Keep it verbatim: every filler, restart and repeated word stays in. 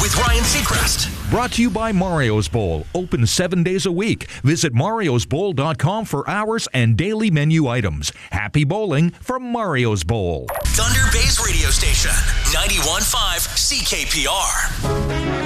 with Ryan Seacrest. Brought to you by Mario's Bowl. Open seven days a week. Visit marios bowl dot com for hours and daily menu items. Happy bowling from Mario's Bowl. Thunder Bay's radio station, ninety-one point five C K P R.